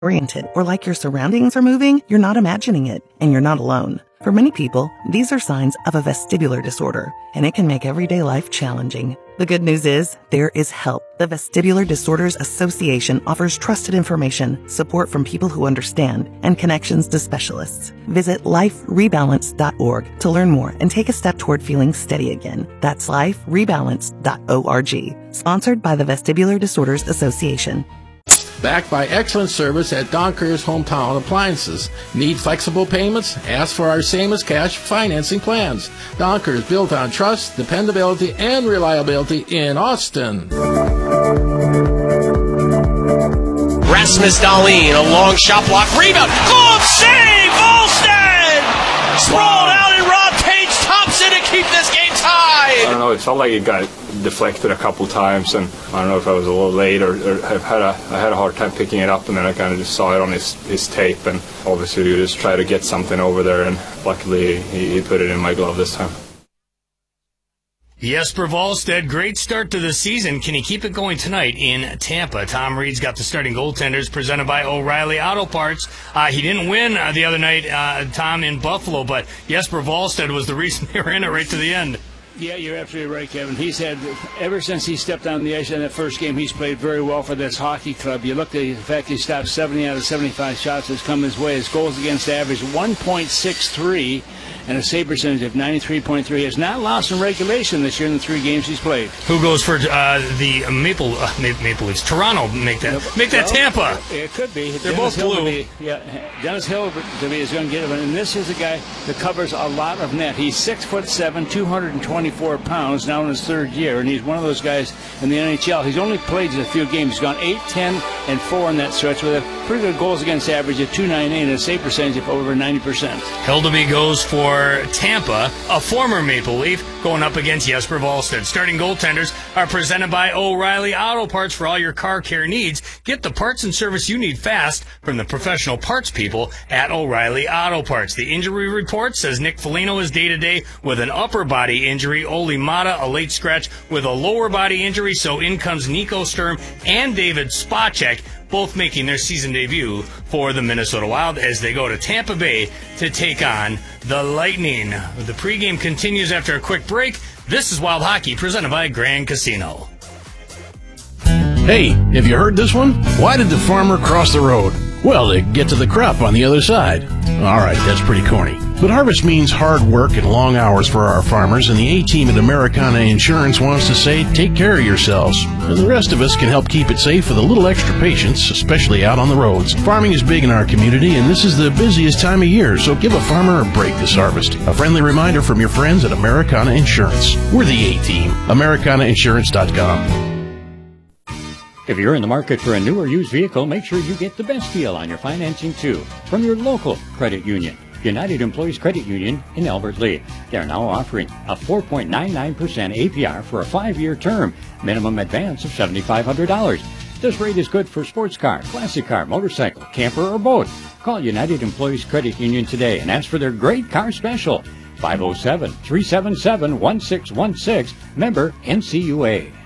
oriented or like your surroundings are moving, you're not imagining it, and you're not alone. For many people, these are signs of a vestibular disorder, and it can make everyday life challenging. The good news is, there is help. The Vestibular Disorders Association offers trusted information, support from people who understand, and connections to specialists. Visit liferebalance.org to learn more and take a step toward feeling steady again. That's liferebalance.org. Sponsored by the Vestibular Disorders Association. Backed by excellent service at Donker's Hometown Appliances. Need flexible payments? Ask for our same as cash financing plans. Donker's, built on trust, dependability, and reliability in Austin. Rasmus Dahlin, a long shot block, rebound, glove save, Volstead! Sprawled out and Rob Tage tops it to keep this game tied! I don't know, it felt like it got deflected a couple times, and I don't know if I was a little late or I had a hard time picking it up, and then I kind of just saw it on his tape, and obviously you just try to get something over there, and luckily he put it in my glove this time. Jesper Volstead, great start to the season. Can he keep it going tonight in Tampa? Tom Reed's got the starting goaltenders, presented by O'Reilly Auto Parts. He didn't win the other night, Tom, in Buffalo, but Jesper Volstead was the reason they were in it right to the end. Yeah, you're absolutely right, Kevin. He's had, ever since he stepped on the ice in that first game, he's played very well for this hockey club. You look at the fact he stopped 70 out of 75 shots that's come his way. His goals against average 1.63 and a save percentage of 93.3. He has not lost in regulation this year in the 3 games he's played. Who goes for the Maple Leafs? Toronto make that Tampa. It could be. They're both blue. Dennis Hill is going to get it, and this is a guy that covers a lot of net. He's 6'7", 224 pounds, now in his 3rd year, and he's one of those guys in the NHL. He's only played just a few games. He's gone 8, 10, and 4 in that stretch with a pretty good goals against average of 2.98 and a save percentage of over 90%. Hildeby goes for Tampa, a former Maple Leaf, going up against Jesper Volstead. Starting goaltenders are presented by O'Reilly Auto Parts for all your car care needs. Get the parts and service you need fast from the professional parts people at O'Reilly Auto Parts. The injury report says Nick Foligno is day-to-day with an upper body injury. Oli Mata, a late scratch with a lower body injury. So in comes Nico Sturm and David Spacek, both making their season debut for the Minnesota Wild as they go to Tampa Bay to take on the Lightning. The pregame continues after a quick break. This is Wild Hockey, presented by Grand Casino. Hey, have you heard this one? Why did the farmer cross the road? Well, to get to the crop on the other side. All right, that's pretty corny. But harvest means hard work and long hours for our farmers, and the A-Team at Americana Insurance wants to say, take care of yourselves. And the rest of us can help keep it safe with a little extra patience, especially out on the roads. Farming is big in our community, and this is the busiest time of year, so give a farmer a break this harvest. A friendly reminder from your friends at Americana Insurance. We're the A-Team. AmericanaInsurance.com. If you're in the market for a new or used vehicle, make sure you get the best deal on your financing, too, from your local credit union. United Employees Credit Union in Albert Lea. They're now offering a 4.99% APR for a 5-year term, minimum advance of $7,500. This rate is good for sports car, classic car, motorcycle, camper, or boat. Call United Employees Credit Union today and ask for their great car special. 507-377-1616, member NCUA.